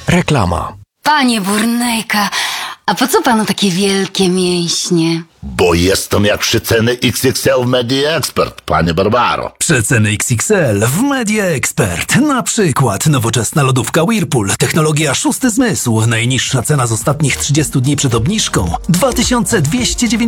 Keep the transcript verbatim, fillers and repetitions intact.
Reklama. Panie Burnejka, a po co panu takie wielkie mięśnie? Bo jestem jak przeceny X X L w Media Expert, panie Barbaro. Przeceny X X L w Media Expert. Na przykład nowoczesna lodówka Whirlpool, technologia szósty zmysł. Najniższa cena z ostatnich trzydziestu dni przed obniżką dwa tysiące dwieście dziewięćdziesiąt